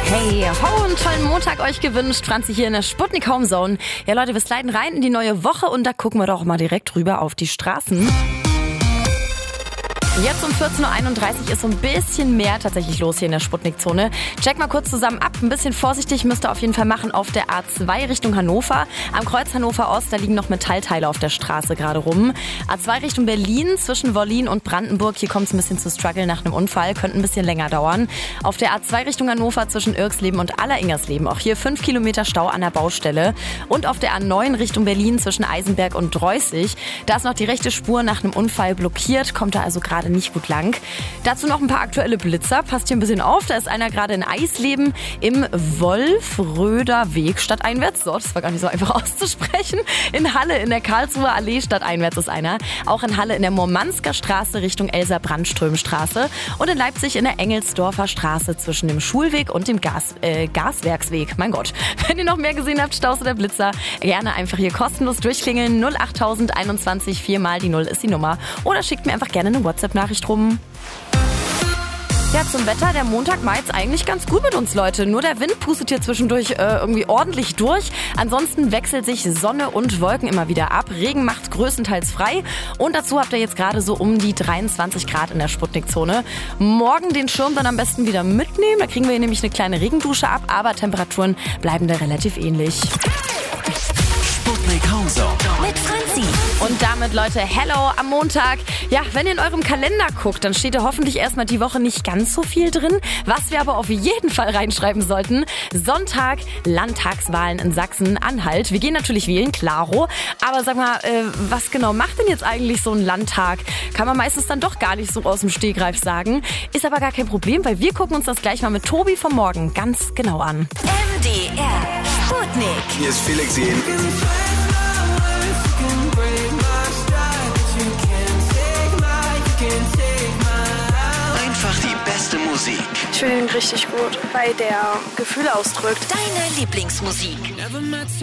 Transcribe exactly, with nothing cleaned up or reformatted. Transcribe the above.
Hey, ho, einen tollen Montag euch gewünscht. Franzi hier in der Sputnik Home Zone. Ja Leute, wir sliden rein in die neue Woche und da gucken wir doch mal direkt rüber auf die Straßen. Jetzt um vierzehn Uhr einunddreißig ist so ein bisschen mehr tatsächlich los hier in der Sputnik-Zone. Check mal kurz zusammen ab. Ein bisschen vorsichtig müsst ihr auf jeden Fall machen auf der A zwei Richtung Hannover. Am Kreuz Hannover Ost, da liegen noch Metallteile auf der Straße gerade rum. A zwei Richtung Berlin, zwischen Wollin und Brandenburg. Hier kommt es ein bisschen zu Struggle nach einem Unfall. Könnte ein bisschen länger dauern. Auf der A zwei Richtung Hannover zwischen Irksleben und Alleringersleben. Auch hier fünf Kilometer Stau an der Baustelle. Und auf der A neun Richtung Berlin zwischen Eisenberg und Dreußig. Da ist noch die rechte Spur nach einem Unfall blockiert. Kommt da also gerade nicht gut lang. Dazu noch ein paar aktuelle Blitzer. Passt hier ein bisschen auf. Da ist einer gerade in Eisleben im Wolfröder Weg stadteinwärts. So, das war gar nicht so einfach auszusprechen. In Halle in der Karlsruher Allee stadteinwärts ist einer. Auch in Halle in der Murmansker Straße Richtung Elsa-Brandström-Straße. Und in Leipzig in der Engelsdorfer Straße zwischen dem Schulweg und dem Gas, äh, Gaswerksweg. Mein Gott. Wenn ihr noch mehr gesehen habt, Staus oder Blitzer, gerne einfach hier kostenlos durchklingeln. null acht tausend einundzwanzig, vier mal die null ist die Nummer. Oder schickt mir einfach gerne eine WhatsApp-Nachricht rum. Ja, zum Wetter, der Montag meint's eigentlich ganz gut mit uns, Leute. Nur der Wind pustet hier zwischendurch äh, irgendwie ordentlich durch. Ansonsten wechselt sich Sonne und Wolken immer wieder ab. Regen macht's größtenteils frei. Und dazu habt ihr jetzt gerade so um die dreiundzwanzig Grad in der Sputnik-Zone. Morgen den Schirm dann am besten wieder mitnehmen. Da kriegen wir hier nämlich eine kleine Regendusche ab. Aber Temperaturen bleiben da relativ ähnlich. Sputnik Home Zone mit Franzi. Und damit, Leute, hello am Montag. Ja, wenn ihr in eurem Kalender guckt, dann steht da hoffentlich erstmal die Woche nicht ganz so viel drin. Was wir aber auf jeden Fall reinschreiben sollten: Sonntag, Landtagswahlen in Sachsen-Anhalt. Wir gehen natürlich wählen, klaro. Aber sag mal, äh, was genau macht denn jetzt eigentlich so ein Landtag? Kann man meistens dann doch gar nicht so aus dem Stegreif sagen. Ist aber gar kein Problem, weil wir gucken uns das gleich mal mit Tobi vom Morgen ganz genau an. M D R Sputnik. Hier ist Felix Jen. Einfach die beste Musik. Ich finde ihn richtig gut, weil der Gefühle ausdrückt. Deine Lieblingsmusik.